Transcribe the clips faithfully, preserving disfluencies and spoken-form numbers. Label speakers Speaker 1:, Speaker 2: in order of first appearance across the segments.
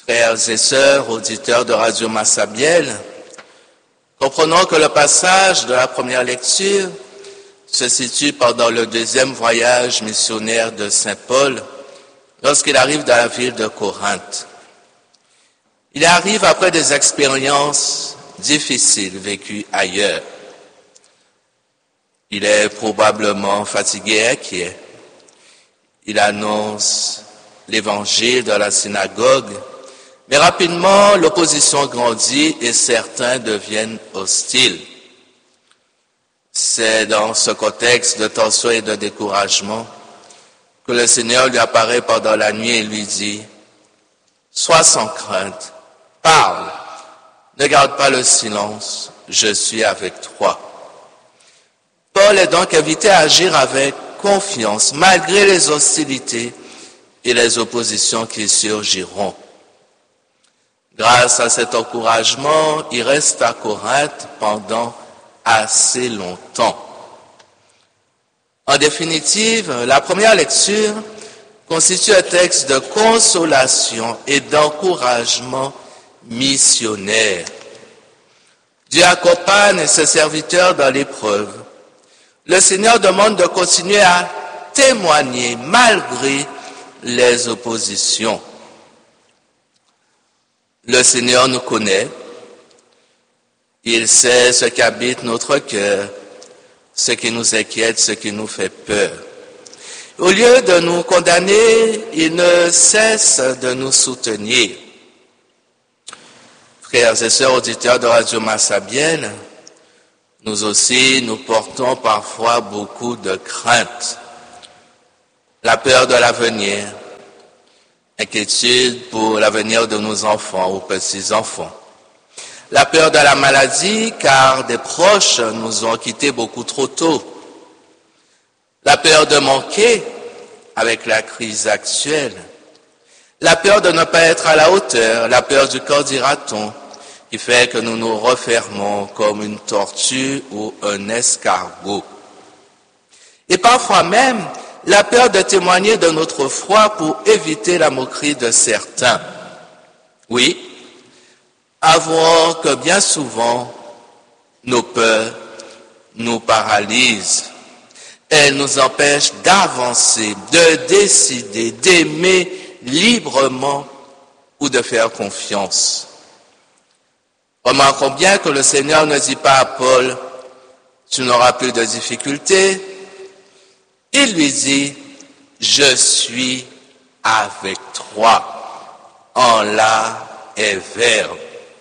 Speaker 1: Frères et sœurs, auditeurs de Radio Massabielle, comprenons que le passage de la première lecture se situe pendant le deuxième voyage missionnaire de Saint Paul, lorsqu'il arrive dans la ville de Corinthe. Il arrive après des expériences difficiles vécues ailleurs. Il est probablement fatigué et inquiet. Il annonce l'évangile dans la synagogue, mais rapidement l'opposition grandit et certains deviennent hostiles. C'est dans ce contexte de tension et de découragement que le Seigneur lui apparaît pendant la nuit et lui dit « Sois sans crainte, parle, ne garde pas le silence, je suis avec toi. » Paul est donc invité à agir avec confiance, malgré les hostilités et les oppositions qui surgiront. Grâce à cet encouragement, il reste à Corinthe pendant assez longtemps. En définitive, la première lecture constitue un texte de consolation et d'encouragement missionnaire. Dieu accompagne ses serviteurs dans l'épreuve. Le Seigneur demande de continuer à témoigner malgré les oppositions. Le Seigneur nous connaît. Il sait ce qui habite notre cœur, ce qui nous inquiète, ce qui nous fait peur. Au lieu de nous condamner, il ne cesse de nous soutenir. Frères et sœurs auditeurs de Radio Massabielle, nous aussi, nous portons parfois beaucoup de crainte. La peur de l'avenir, inquiétude pour l'avenir de nos enfants ou petits-enfants. La peur de la maladie, car des proches nous ont quittés beaucoup trop tôt. La peur de manquer avec la crise actuelle. La peur de ne pas être à la hauteur, la peur du qu'en dira-t-on, qui fait que nous nous refermons comme une tortue ou un escargot. Et parfois même, la peur de témoigner de notre foi pour éviter la moquerie de certains. Oui, avouons que bien souvent, nos peurs nous paralysent. Elles nous empêchent d'avancer, de décider, d'aimer librement ou de faire confiance. Remarquons bien que le Seigneur ne dit pas à Paul, tu n'auras plus de difficultés. Il lui dit, je suis avec toi, en la et verbe.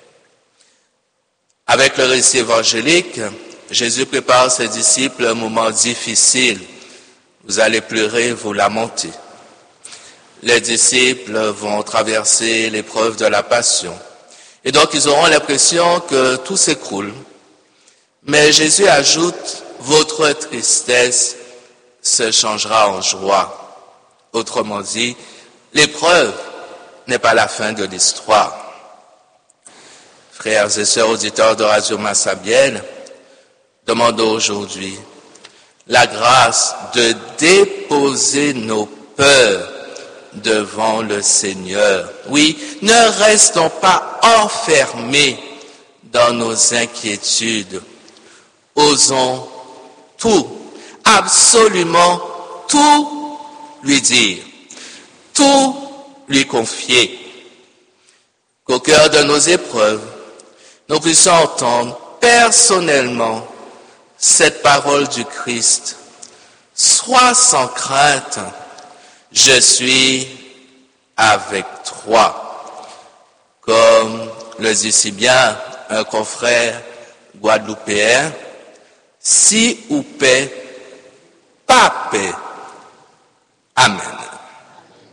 Speaker 1: Avec le récit évangélique, Jésus prépare ses disciples un moment difficile. Vous allez pleurer, vous lamenter. Les disciples vont traverser l'épreuve de la passion. Et donc, ils auront l'impression que tout s'écroule. Mais Jésus ajoute, votre tristesse se changera en joie. Autrement dit, l'épreuve n'est pas la fin de l'histoire. Frères et sœurs auditeurs de Radio Massabielle, demandons aujourd'hui la grâce de déposer nos peurs devant le Seigneur. Oui, ne restons pas enfermés dans nos inquiétudes. Osons tout, absolument tout lui dire, tout lui confier. Qu'au cœur de nos épreuves, nous puissions entendre personnellement cette parole du Christ. Sois sans crainte, je suis avec toi. Comme le dit si bien un confrère guadeloupéen, si ou paix, pas paix. Amen.